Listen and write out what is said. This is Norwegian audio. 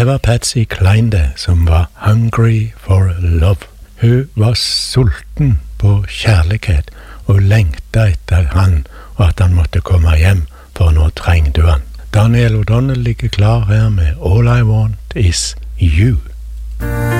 Det var Patsy Cline det, som var hungry for love. Hun var sulten på kjærlighet og lengta etter han, og at han måtte komme hjem, for nå trengte han. Daniel O'Donnell ligger klar her med All I Want Is You.